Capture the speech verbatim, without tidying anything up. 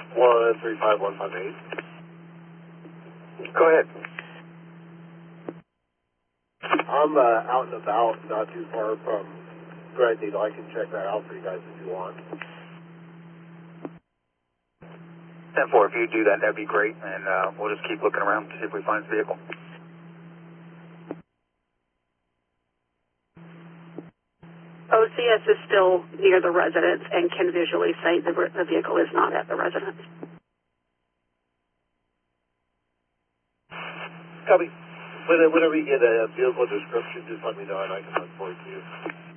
one three five one five eight. Go ahead. I'm uh, out and about, not too far from Thread Needle. I can check that out for you guys if you want. ten four, if you do that, that'd be great, and uh, we'll just keep looking around to see if we find the vehicle. O C S is still near the residence and can visually say the, the vehicle is not at the residence. Copy. Whenever you get a vehicle description, just let me know and I can look for it to you.